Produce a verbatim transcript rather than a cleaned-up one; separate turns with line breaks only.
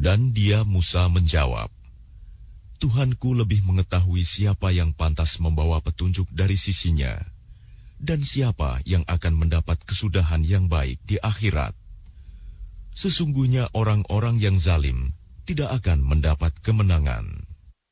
Dan dia Musa menjawab, Tuhanku lebih mengetahui siapa yang pantas membawa petunjuk dari sisinya, dan siapa yang akan mendapat kesudahan yang baik di akhirat. Sesungguhnya orang-orang yang zalim tidak akan mendapat kemenangan.